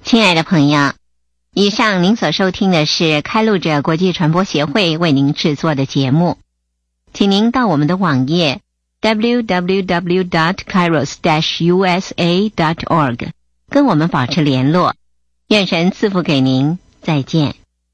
亲爱的朋友，以上您所收听的是开路者国际传播协会为您制作的节目，请您到我们的网页 www.kairos-usa.org 跟我们保持联络。愿神赐福给您，再见。